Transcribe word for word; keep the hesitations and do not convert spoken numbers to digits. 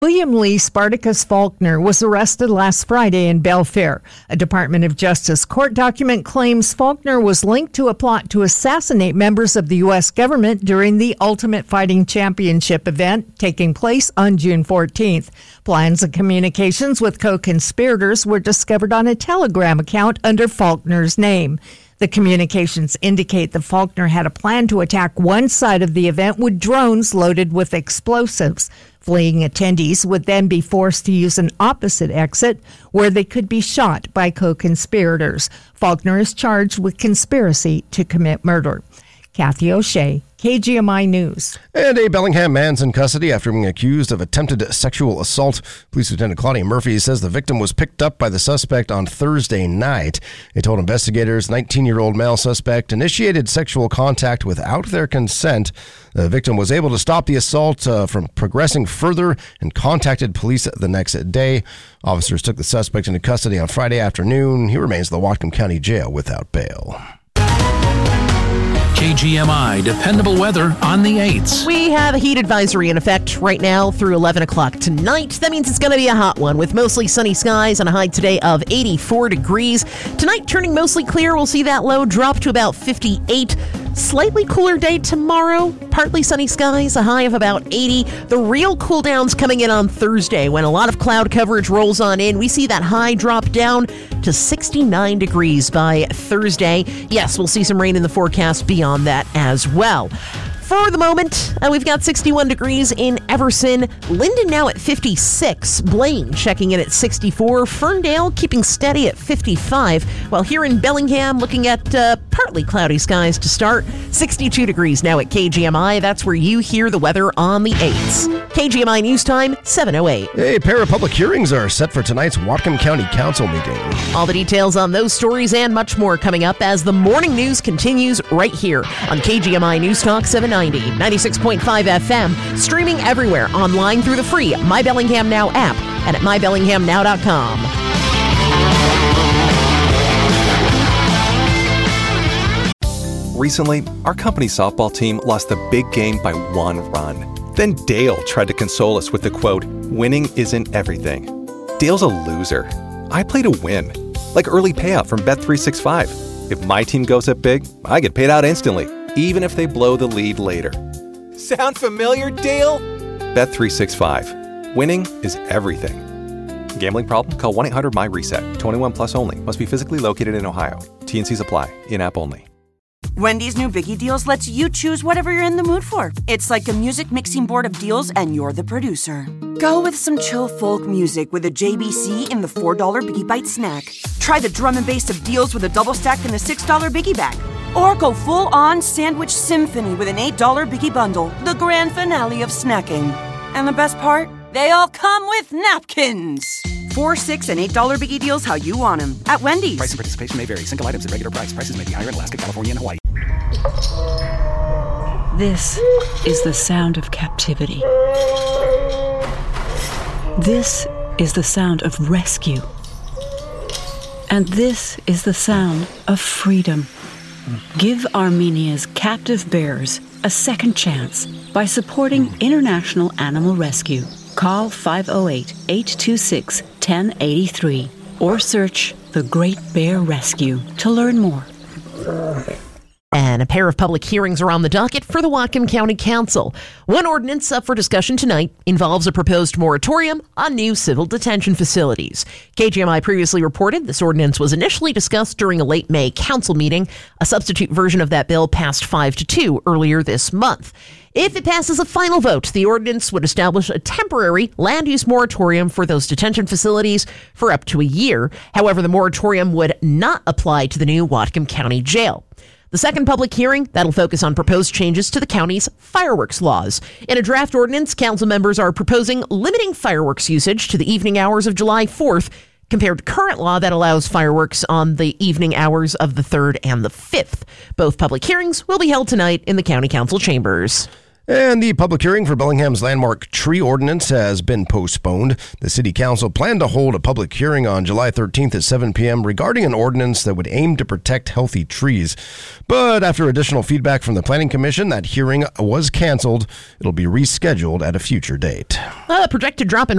William Lee Spartacus Faulkner was arrested last Friday in Belfair. A Department of Justice court document claims Faulkner was linked to a plot to assassinate members of the U S government during the Ultimate Fighting Championship event taking place on June fourteenth. Plans and communications with co-conspirators were discovered on a Telegram account under Faulkner's name. The communications indicate that Faulkner had a plan to attack one side of the event with drones loaded with explosives. Fleeing attendees would then be forced to use an opposite exit where they could be shot by co-conspirators. Faulkner is charged with conspiracy to commit murder. Kathy O'Shea, K G M I News. And a Bellingham man's in custody after being accused of attempted sexual assault. Police Lieutenant Claudia Murphy says the victim was picked up by the suspect on Thursday night. They told investigators nineteen-year-old male suspect initiated sexual contact without their consent. The victim was able to stop the assault uh, from progressing further and contacted police the next day. Officers took the suspect into custody on Friday afternoon. He remains in the Whatcom County Jail without bail. K G M I dependable weather on the eights. We have a heat advisory in effect right now through eleven o'clock tonight. That means it's going to be a hot one with mostly sunny skies and a high today of eighty-four degrees. Tonight turning mostly clear. We'll see that low drop to about fifty-eight. Slightly cooler day tomorrow. Partly sunny skies, a high of about eighty. The real cool down's coming in on Thursday when a lot of cloud coverage rolls on in. We see that high drop down to sixty-nine degrees by Thursday. Yes, we'll see some rain in the forecast beyond that as well. For the moment, uh, we've got sixty-one degrees in Everson. Linden now at fifty-six. Blaine checking in at sixty-four. Ferndale keeping steady at fifty-five. While here in Bellingham, looking at uh, partly cloudy skies to start. sixty-two degrees now at K G M I. That's where you hear the weather on the eights. K G M I News Time, seven oh eight. A pair of public hearings are set for tonight's Whatcom County Council meeting. All the details on those stories and much more coming up as the morning news continues right here on K G M I News Talk seven ninety, ninety-six point five F M, streaming everywhere online through the free My Bellingham Now app and at my bellingham now dot com. Recently, our company's softball team lost the big game by one run. Then Dale tried to console us with the quote, "Winning isn't everything." Dale's a loser. I play to win, like early payout from Bet three sixty-five. If my team goes up big, I get paid out instantly, even if they blow the lead later. Sound familiar, Dale? Bet three sixty-five. Winning is everything. Gambling problem? Call one eight hundred my reset. twenty-one plus only. Must be physically located in Ohio. T N Cs apply. In-app only. Wendy's new Biggie Deals lets you choose whatever you're in the mood for. It's like a music mixing board of deals, and you're the producer. Go with some chill folk music with a J B C in the four dollar Biggie Bite snack. Try the drum and bass of deals with a double stack in the six dollar Biggie Bag. Or go full-on sandwich symphony with an eight dollar Biggie Bundle, the grand finale of snacking. And the best part? They all come with napkins. Four, six, and eight dollar Biggie Deals how you want them at Wendy's. Price and participation may vary. Single items at regular price. Prices may be higher in Alaska, California, and Hawaii. This is the sound of captivity. This is the sound of rescue. And this is the sound of freedom. Give Armenia's captive bears a second chance by supporting International Animal Rescue. Call five oh eight, eight two six, one oh eight three or search The Great Bear Rescue to learn more. And a pair of public hearings are on the docket for the Whatcom County Council. One ordinance up for discussion tonight involves a proposed moratorium on new civil detention facilities. K G M I previously reported this ordinance was initially discussed during a late May council meeting. A substitute version of that bill passed five to two earlier this month. If it passes a final vote, the ordinance would establish a temporary land use moratorium for those detention facilities for up to a year. However, the moratorium would not apply to the new Whatcom County Jail. The second public hearing, that'll focus on proposed changes to the county's fireworks laws. In a draft ordinance, council members are proposing limiting fireworks usage to the evening hours of July fourth compared to current law that allows fireworks on the evening hours of the third and the fifth. Both public hearings will be held tonight in the county council chambers. And the public hearing for Bellingham's landmark tree ordinance has been postponed. The city council planned to hold a public hearing on July thirteenth at seven p.m. regarding an ordinance that would aim to protect healthy trees. But after additional feedback from the planning commission, that hearing was canceled. It'll be rescheduled at a future date. A projected drop in